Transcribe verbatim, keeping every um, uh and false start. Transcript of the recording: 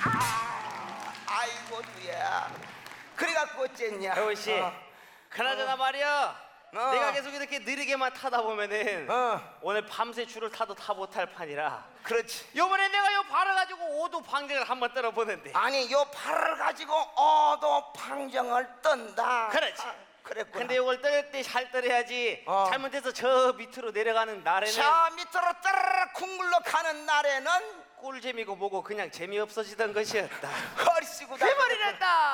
아이고 누야. 그래갖고 어쨌냐? 여보씨, 어. 그나저나 말이야. 어. 내가 계속 이렇게 느리게만 타다 보면은 어. 오늘 밤새 줄을 타도 타 못할 판이라. 그렇지. 요번에 내가 요 발을 가지고 오도 방정을 한번 떨어보는데. 아니 요 팔을 가지고 어도 방정을 떤다. 그렇지. 아, 그랬구나. 근데 요걸 떨 때 잘 떨어야지. 어. 잘못해서 저 밑으로 내려가는 날에는 저 밑으로 따르르 쿵굴러 가는 날에는 꿀잼이고 뭐고 그냥 재미없어지던 것이었다. 허리쓰고 그 머리 났다.